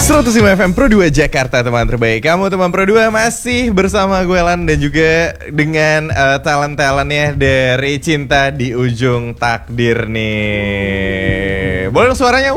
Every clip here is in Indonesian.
105 FM Pro 2 Jakarta, teman terbaik. Kamu teman Pro 2 masih bersama gue Lan dan juga dengan talent-talentnya dari Cinta di Ujung Takdir nih. Boleh suaranya?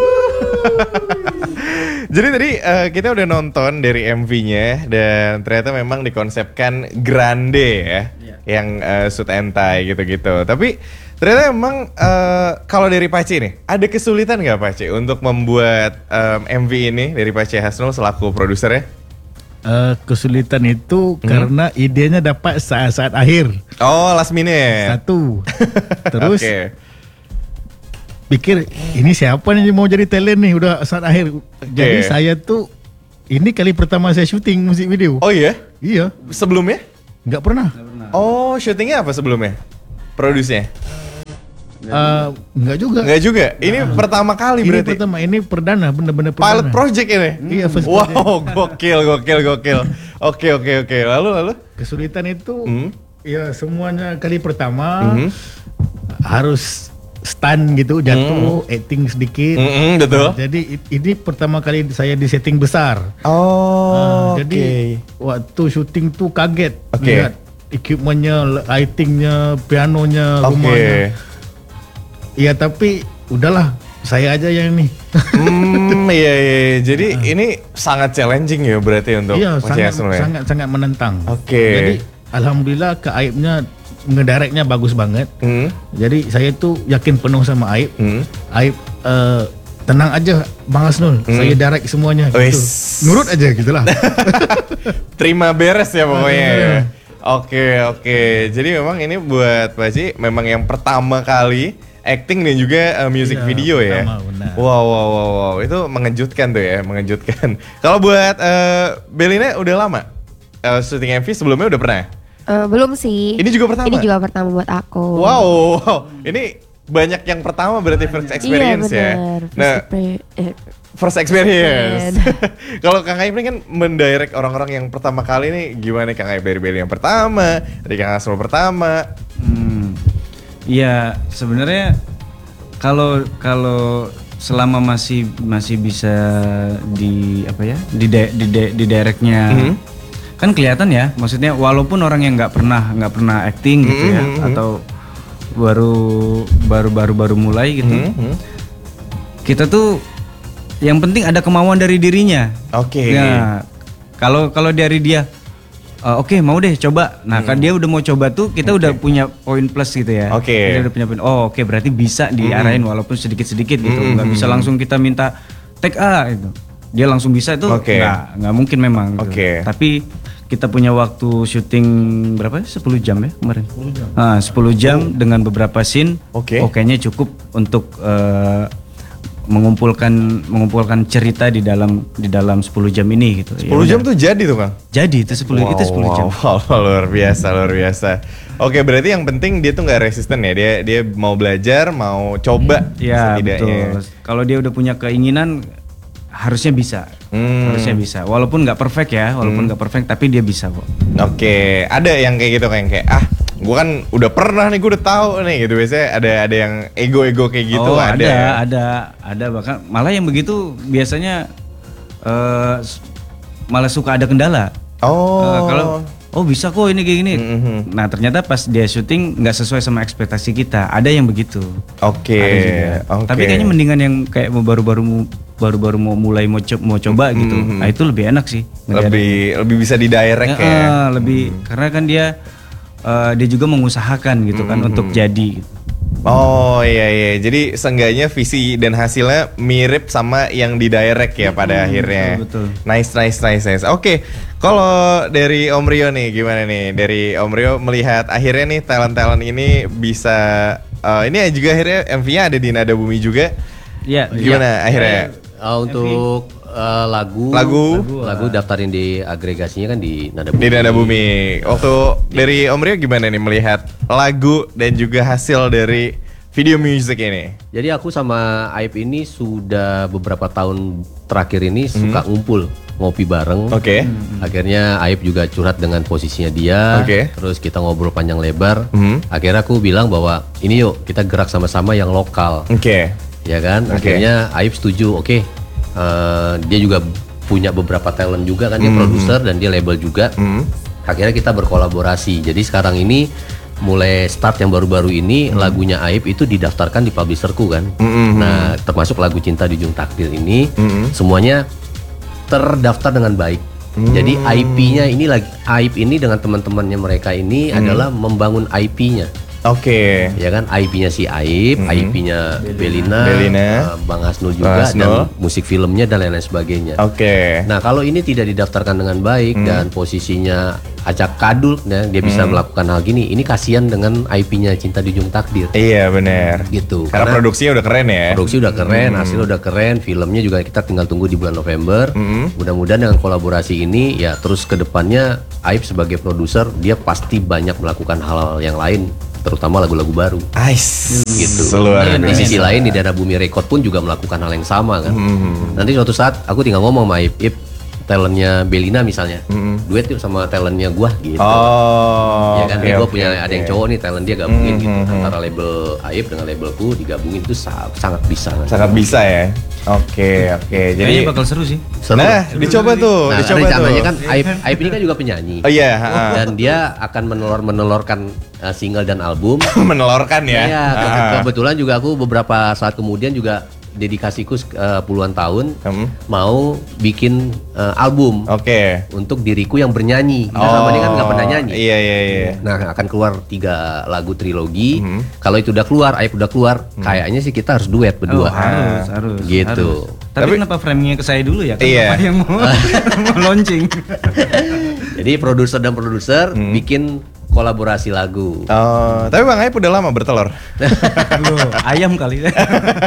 Jadi tadi kita udah nonton dari MV-nya dan ternyata memang dikonsepkan grande ya. Yang suit and tie gitu-gitu. Tapi ternyata emang kalau dari Pace nih, ada kesulitan nggak Pace untuk membuat MV ini dari Pace Hasnul selaku produsernya? Kesulitan itu karena idenya dapat saat-saat akhir. Oh, last minute. Satu. Terus Okay. pikir ini siapa nih mau jadi talent nih udah saat akhir. Jadi saya tuh ini kali pertama saya syuting musik video. Oh iya? Iya. Sebelumnya? Nggak pernah. Oh, syutingnya apa sebelumnya? Produsnya? Nggak juga. Nggak juga. Ini pertama kali Ini berarti. pertama, ini benar-benar perdana. Pilot project ini. Iya, first project. Wow, gokil. Oke. Lalu? Kesulitan itu ya semuanya kali pertama harus stand gitu, jatuh, acting sedikit. Betul. Jadi ini pertama kali saya di setting besar. Oh, Jadi waktu syuting tuh kaget Oke. lihat equipmentnya, lightingnya, pianonya, rumahnya. Iya tapi udahlah saya aja yang ini. Iya. Jadi ini sangat challenging ya berarti untuk Iya Pace Hasnul ya. sangat menentang. Oke. Jadi alhamdulillah ke Aibnya ngedirectnya bagus banget. Jadi saya tuh yakin penuh sama Aib. Aib tenang aja Bang Hasnul, saya direct semuanya gitu. Nurut aja gitulah. Terima beres ya pokoknya ya. Oke. Jadi memang ini buat Pace memang yang pertama kali acting dan juga music video ya. Benar. Wow. Itu mengejutkan tuh ya, mengejutkan. Kalau buat Belina udah lama syuting MV sebelumnya udah pernah? Belum sih. Ini juga pertama? Ini juga pertama buat aku. Wow. Ini banyak yang pertama berarti first experience iya, ya. First experience. Kalau Kang Aib ini kan mendirect orang-orang yang pertama kali nih, gimana Kang Aib dari Beli yang pertama, dari Kang Hasnul pertama? Iya, sebenarnya kalau selama masih bisa di apa ya, di directnya kan kelihatan ya, maksudnya walaupun orang yang nggak pernah acting gitu ya, atau baru mulai gitu, kita tuh yang penting ada kemauan dari dirinya. Oke. Ya, kalau dari dia, oke, mau deh coba. Nah, kan dia udah mau coba tuh, kita udah punya poin plus gitu ya. Kita udah punya poin. Oh, oke, berarti bisa diarahin walaupun sedikit-sedikit gitu. Nggak bisa langsung kita minta take A gitu. Dia langsung bisa itu nggak mungkin memang. Gitu. Tapi kita punya waktu syuting berapa? 10 jam ya kemarin. 10 jam. Nah, 10 jam dengan beberapa scene. Kayaknya cukup untuk mengumpulkan cerita di dalam 10 jam ini gitu. 10 jam tuh jadi tuh Kang? Jadi itu 10 jam. Wow, luar biasa. Oke, berarti yang penting dia tuh nggak resisten ya. Dia mau belajar, mau coba. Ya betul. Kalau dia udah punya keinginan, harusnya bisa. Harusnya bisa. Walaupun nggak perfect ya, tapi dia bisa kok. Oke, ada yang kayak gitu kayak gue kan udah pernah nih, gue udah tahu nih gitu. Biasanya ada yang ego kayak gitu. Ada bahkan malah yang begitu biasanya malah suka ada kendala. Kalau bisa kok ini kayak gini. Nah ternyata pas dia syuting nggak sesuai sama ekspektasi kita. Ada yang begitu. Tapi kayaknya mendingan yang kayak baru mau mulai mau coba gitu. Nah itu lebih enak sih. Lebih bisa didirect ya. Lebih karena kan dia juga mengusahakan gitu kan untuk jadi. Oh iya. Jadi seenggaknya visi dan hasilnya mirip sama yang didirect ya pada akhirnya. Betul. Nice. Oke. Kalau dari Om Rio nih gimana nih? Dari Om Rio melihat akhirnya nih talent ini bisa ini juga akhirnya MV-nya ada di Nada Bumi juga. Iya. Gimana akhirnya? Untuk lagu daftarin di agregasinya kan di Nada Bumi. Di Nada Bumi. Waktu dari Om Rio gimana nih melihat lagu dan juga hasil dari video music ini? Jadi aku sama Aib ini sudah beberapa tahun terakhir ini suka ngumpul ngopi bareng. Akhirnya Aib juga curhat dengan posisinya dia. Terus kita ngobrol panjang lebar. Akhirnya aku bilang bahwa ini yuk kita gerak sama-sama yang lokal. Ya kan? Akhirnya Aib setuju. dia juga punya beberapa talent juga kan, dia produser dan dia label juga. Akhirnya kita berkolaborasi. Jadi sekarang ini mulai start yang baru-baru ini lagunya Aib itu didaftarkan di publisherku kan. Nah, termasuk lagu Cinta di Ujung Takdir ini semuanya terdaftar dengan baik. Jadi IP-nya ini Aib ini dengan teman-temannya mereka ini adalah membangun IP-nya. Oke. Ya kan, IP-nya si Aib, IP-nya Belina, Bang Hasnul juga, dan musik filmnya dan lain-lain sebagainya. Oke. Nah, kalau ini tidak didaftarkan dengan baik dan posisinya acak kadul, ya, dia bisa melakukan hal gini. Ini kasihan dengan IP-nya Cinta di Ujung Takdir. Iya benar. Gitu. Karena produksinya udah keren ya. Produksi udah keren, hasil udah keren, filmnya juga kita tinggal tunggu di bulan November. Mudah-mudahan dengan kolaborasi ini ya terus ke depannya Aib sebagai produser dia pasti banyak melakukan hal-hal yang lain, terutama lagu-lagu baru. Gitu. Dan di sisi lain di Daerah Bumi Record pun juga melakukan hal yang sama kan. Nanti suatu saat aku tinggal ngomong sama Aib, talentnya Belina misalnya, duet yuk sama talentnya gua gitu. Ya kan, gua punya ada yang cowok nih, talent dia gabungin gitu antara label Aib dengan labelku digabungin itu sangat bisa. Sangat bisa ya. Oke. Jadi bakal seru sih. Nah, dicoba tuh. Rencananya kan Aib ini kan juga penyanyi. Oh iya. Dan dia akan menelorkan single dan album. Menelorkan ya. Iya, kebetulan juga aku beberapa saat kemudian juga dedikasiku puluhan tahun mau bikin album untuk diriku yang bernyanyi. Kita sama dia kan nggak pernah nyanyi. Iya. Nah, akan keluar 3 lagu trilogi. Kalau itu udah keluar, Aib udah keluar, kayaknya sih kita harus duet berdua. Harus. Gitu. Tapi kenapa framingnya ke saya dulu ya? Kan Bapak yang mau launching. Jadi produser dan produser bikin kolaborasi lagu. Tapi Bang Aib udah lama bertelur. Ayam kali ya.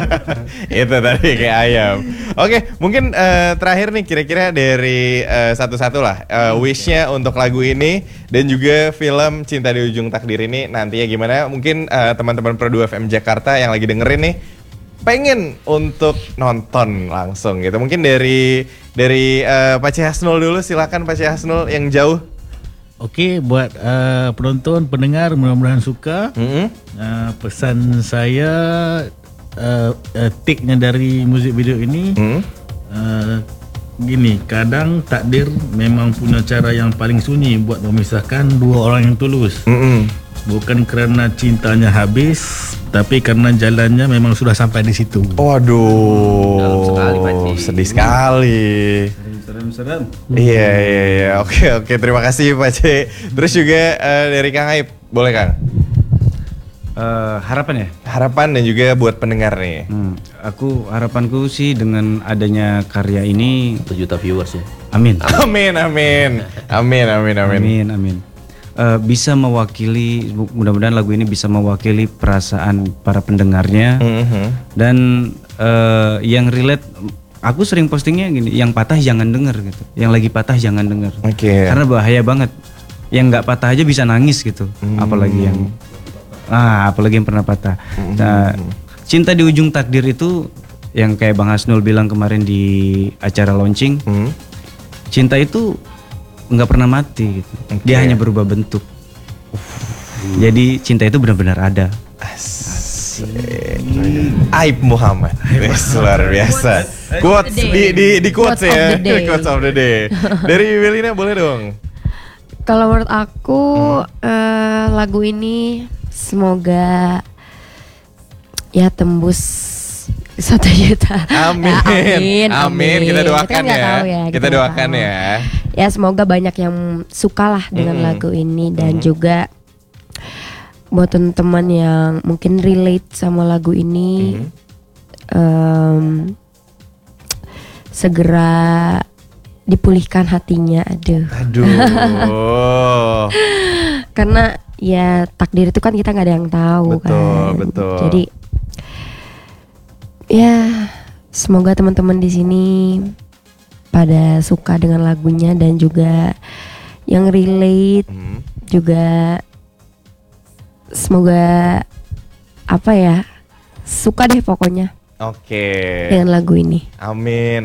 Itu tadi kayak ayam. Oke, mungkin terakhir nih kira-kira dari satu-satu lah wish-nya untuk lagu ini dan juga film Cinta di Ujung Takdir ini nantinya gimana? Mungkin teman-teman Pro2 FM Jakarta yang lagi dengerin nih pengen untuk nonton langsung gitu. Mungkin dari Pak Hasnul dulu, silakan Pak Hasnul yang jauh. Oke, buat penonton, pendengar mudah-mudahan suka. Pesan saya take-nya dari musik video ini gini, kadang takdir memang punya cara yang paling sunyi buat memisahkan dua orang yang tulus. Bukan karena cintanya habis, tapi karena jalannya memang sudah sampai di situ. Waduh, dalam sekali Panji. Sedih sekali. Serem. Iya. Oke. Terima kasih Pak C. Terus juga dari Kang Aib, boleh Kang? Harapan ya? Harapan dan juga buat pendengar nih. Harapanku sih dengan adanya karya ini 1 juta viewers ya. Amin. Bisa mewakili, mudah-mudahan lagu ini bisa mewakili perasaan para pendengarnya. Dan yang relate, aku sering postingnya gini, yang patah jangan denger gitu, yang lagi patah jangan denger. Karena bahaya banget. Yang nggak patah aja bisa nangis gitu, apalagi yang pernah patah. Nah, Cinta di Ujung Takdir itu yang kayak Bang Hasnul bilang kemarin di acara launching, cinta itu nggak pernah mati gitu. Dia hanya berubah bentuk. Jadi cinta itu benar-benar ada. Aib Muhammad. Luar biasa. Quotes di quotes ya. Quotes of the day. Dari Belina boleh dong. Kalau menurut aku lagu ini semoga ya tembus 1 juta. Amin. Kita doakan ya. Kita doakan ya. Ya semoga banyak yang suka lah dengan lagu ini dan juga buat teman-teman yang mungkin relate sama lagu ini segera dipulihkan hatinya. Aduh. Karena ya takdir itu kan kita nggak ada yang tahu. Betul. Jadi ya semoga teman-teman di sini pada suka dengan lagunya dan juga yang relate juga semoga suka deh pokoknya. Dengan lagu ini. Amin.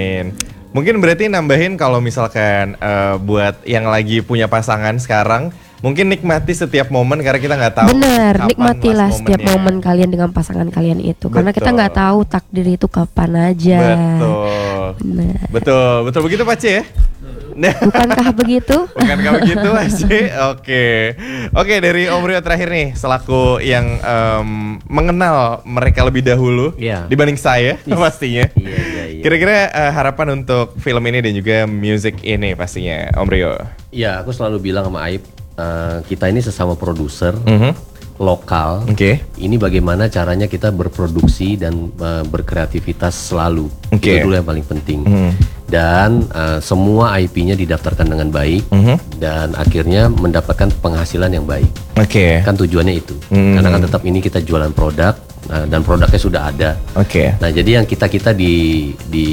Mungkin berarti nambahin kalau misalkan buat yang lagi punya pasangan sekarang mungkin nikmati setiap momen karena kita nggak tahu. Bener, nikmatilah setiap momen kalian dengan pasangan kalian itu. Karena kita nggak tahu takdir itu kapan aja. Betul. Bener. Betul begitu Pak C ya? Bukankah begitu? Bukankah begitu Pak C? Oke, dari Om Rio terakhir nih, selaku yang mengenal mereka lebih dahulu dibanding saya pastinya. Kira-kira harapan untuk film ini dan juga music ini pastinya Om Rio. Iya, aku selalu bilang sama Aib, kita ini sesama produser lokal. Ini bagaimana caranya kita berproduksi dan berkreativitas selalu. Itu dulu yang paling penting. Dan semua IP-nya didaftarkan dengan baik dan akhirnya mendapatkan penghasilan yang baik. Kan tujuannya itu. Karena kan tetap ini kita jualan produk dan produknya sudah ada. Nah, jadi yang kita di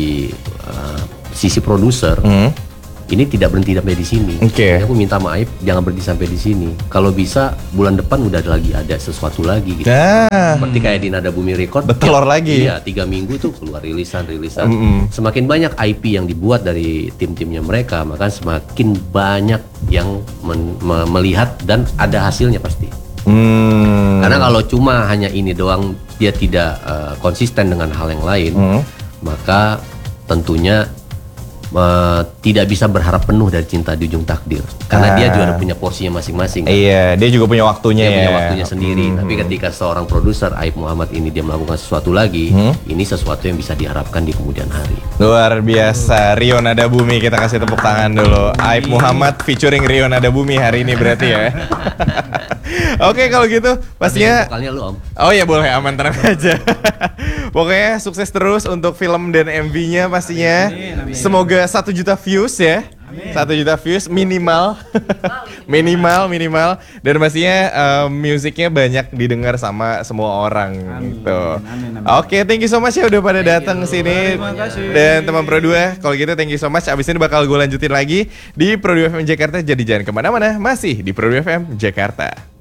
sisi produser ini tidak berhenti sampai di sini. Jadi aku minta maaf, jangan berhenti sampai di sini. Kalau bisa bulan depan udah ada sesuatu lagi gitu. Seperti kayak di Nada Bumi Record. Betelor lagi. Iya, 3 minggu tuh keluar rilisan. Semakin banyak IP yang dibuat dari tim-timnya mereka, maka semakin banyak yang melihat dan ada hasilnya pasti. Karena kalau cuma hanya ini doang, dia tidak konsisten dengan hal yang lain, maka tentunya tidak bisa berharap penuh dari Cinta di Ujung Takdir, karena dia juga punya porsinya masing-masing. Iya, dia juga punya waktunya. Dia punya waktunya sendiri. Tapi ketika seorang produser Aib Muhammad ini dia melakukan sesuatu lagi, ini sesuatu yang bisa diharapkan di kemudian hari. Luar biasa, Rio Nada Bumi, kita kasih tepuk tangan dulu. Aib Muhammad featuring Rio Nada Bumi hari ini berarti ya. Oke, kalau gitu pastinya. Vokalnya lu, Om. Oh ya boleh, aman, tenang aja. Pokoknya sukses terus untuk film dan MV-nya pastinya. Semoga 1 juta views ya. 1 juta views minimal. minimal dan pastinya musiknya banyak didengar sama semua orang gitu. Oke, thank you so much ya udah pada datang ke sini. Dan teman Pro 2, kalau gitu thank you so much. Abis ini bakal gue lanjutin lagi di Pro 2 FM Jakarta. Jadi jangan kemana-mana, masih di Pro 2 FM Jakarta.